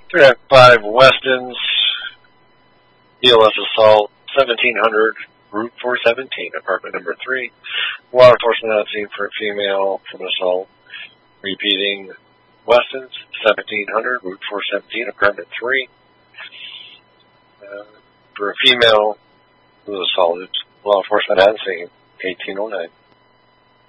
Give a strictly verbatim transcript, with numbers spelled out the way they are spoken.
three nine five Weston's, D L S assault, seventeen hundred, Route four seventeen, apartment number three. Law enforcement on scene for a female from assault. Repeating, Weston's, seventeen hundred, Route four seventeen, apartment three. Uh, for a female who was assaulted, law enforcement on scene, eighteen oh nine.